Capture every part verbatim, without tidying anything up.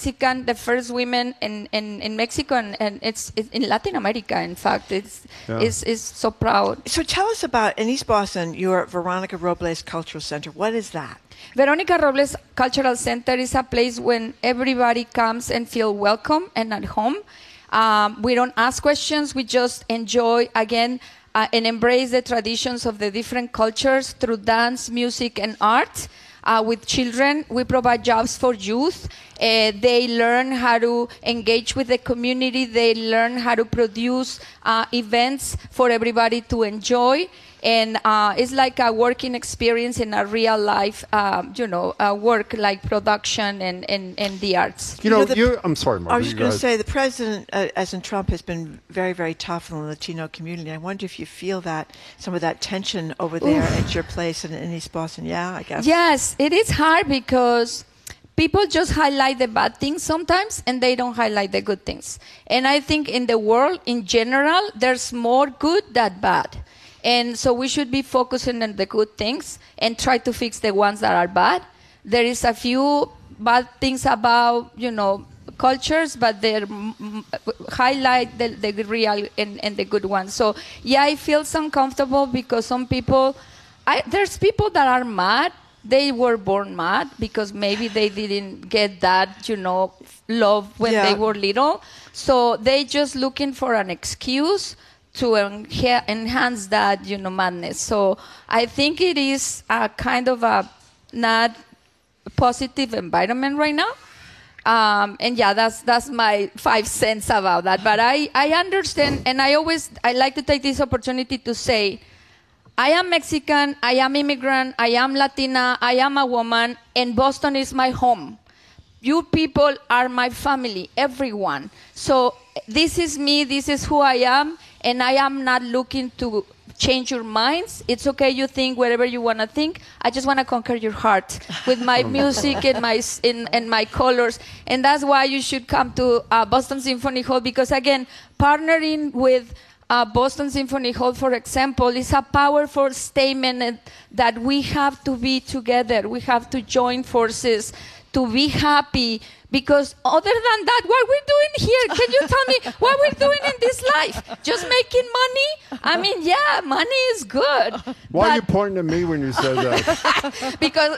Mexican, the first women in, in, in Mexico, and, and it's, it's in Latin America, in fact. It's, yeah. it's, it's so proud. So tell us about, in East Boston, your Veronica Robles Cultural Center. What is that? Veronica Robles Cultural Center is a place when everybody comes and feel welcome and at home. Um, we don't ask questions. We just enjoy, again, uh, and embrace the traditions of the different cultures through dance, music, and art. Uh, with children, we provide jobs for youth. Uh, they learn how to engage with the community. They learn how to produce uh, events for everybody to enjoy. And uh, it's like a working experience in a real life, um, you know, uh, work like production and, and, and the arts. You know, you know the, you, I'm sorry, Mark. I was just going to say, the president, uh, as in Trump, has been very, very tough on the Latino community. I wonder if you feel that, some of that tension over there Oof. At your place in, in East Boston. Yeah, I guess. Yes, it is hard because people just highlight the bad things sometimes and they don't highlight the good things. And I think in the world, in general, there's more good than bad. And so we should be focusing on the good things and try to fix the ones that are bad. There is a few bad things about, you know, cultures, but they highlight the, the real and, and the good ones. So, yeah, I feel uncomfortable because some people, I, there's people that are mad. They were born mad because maybe they didn't get that, you know, love when yeah. they were little. So they just looking for an excuse to enha- enhance that, you know, madness. So I think it is a kind of a not positive environment right now. Um, and yeah, that's that's my five cents about that. But I, I understand, and I always, I like to take this opportunity to say, I am Mexican, I am immigrant, I am Latina, I am a woman, and Boston is my home. You people are my family, everyone. So this is me, this is who I am, and I am not looking to change your minds. It's okay you think whatever you want to think. I just want to conquer your heart with my music and my in, and my colors. And that's why you should come to uh, Boston Symphony Hall, because, again, partnering with uh, Boston Symphony Hall, for example, is a powerful statement that we have to be together. We have to join forces to be happy, because other than that, what we're doing here, can you tell me what we're doing in this life? Just making money? I mean, yeah, money is good. Why are you pointing at me when you say that? Because,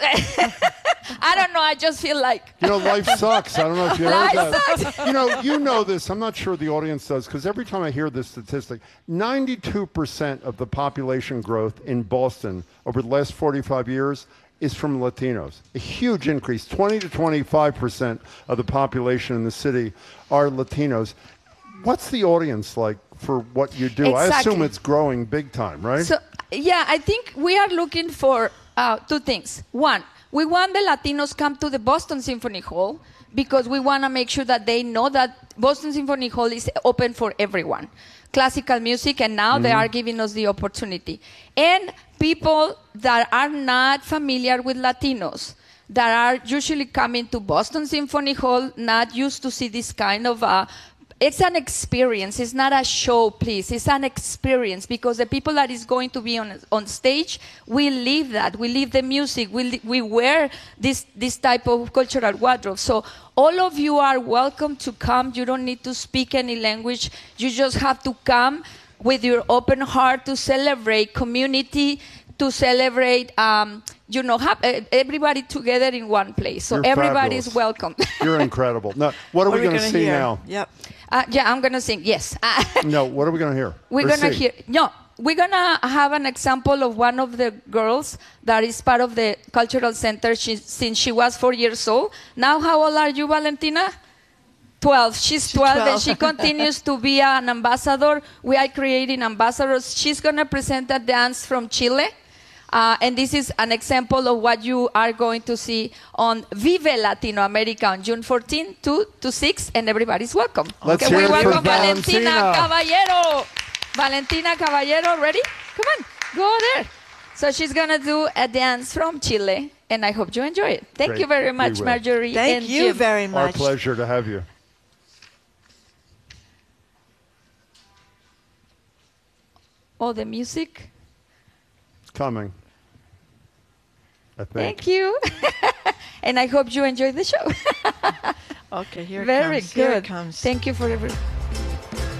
I don't know, I just feel like... You know, life sucks. I don't know if you heard life that. Sucks. You know, you know this. I'm not sure the audience does, because every time I hear this statistic, ninety-two percent of the population growth in Boston over the last forty-five years is from Latinos. A huge increase. twenty to twenty-five percent of the population in the city are Latinos. What's the audience like for what you do? Exactly. I assume it's growing big time, right? So, yeah, I think we are looking for uh, two things. One, we want the Latinos come to the Boston Symphony Hall because we want to make sure that they know that Boston Symphony Hall is open for everyone. Classical music, and now mm-hmm. they are giving us the opportunity. And people that are not familiar with Latinos, that are usually coming to Boston Symphony Hall, not used to see this kind of uh, it's an experience. It's not a show, please. It's an experience, because the people that is going to be on on stage, we live that. We live the music. We we wear this this type of cultural wardrobe. So all of you are welcome to come. You don't need to speak any language. You just have to come with your open heart to celebrate community, to celebrate, um, you know, have, uh, everybody together in one place. So You're everybody fabulous. is welcome. You're incredible. Now, what are what we going to see hear? now? Yep. Uh, yeah, I'm going to sing, yes. No, what are we going to hear? We're Or going to see? hear, no, we're going to have an example of one of the girls that is part of the Cultural Center she, since she was four years old. Now, how old are you, Valentina? twelve. She's twelve, and she continues to be an ambassador. We are creating ambassadors. She's going to present a dance from Chile. Uh, and this is an example of what you are going to see on Vive Latino America on June fourteenth, two to six, and everybody's welcome. Let's okay, hear we it for welcome Valentina Valentina. Caballero. Valentina Caballero, ready? Come on, go there. So she's going to do a dance from Chile, and I hope you enjoy it. Thank Great. you very We much, will. Marjorie. Thank and you Jim. very Our much. pleasure to have you. Oh, the music. Coming. I think. Thank you. And I hope you enjoy the show. Okay, here it Very comes. good. Here it comes. Thank you for everything.